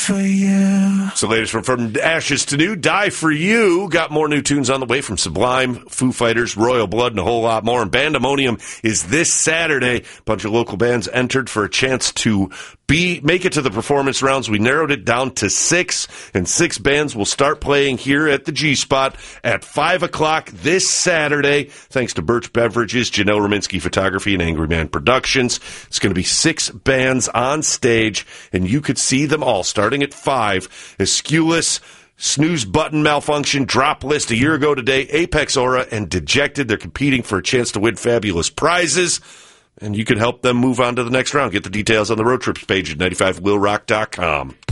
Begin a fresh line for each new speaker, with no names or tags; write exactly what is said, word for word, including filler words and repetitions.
for you.
So latest from From Ashes to New, Die for You. Got more new tunes on the way from Sublime, Foo Fighters, Royal Blood, and a whole lot more. And Bandemonium is this Saturday. A bunch of local bands entered for a chance to be make it to the performance rounds. We narrowed it down to six, and six bands will start playing here at the G-Spot at five o'clock this Saturday, thanks to Birch Beverages, Janelle Rominsky Photography, and Angry Man Productions. It's going to be six bands on stage, and you could see them all starting at five. Esculus, Snooze Button Malfunction, Drop List a year ago today, Apex Aura, and Dejected. They're competing for a chance to win fabulous prizes. And you can help them move on to the next round. Get the details on the road trips page at ninety-five will rock dot com.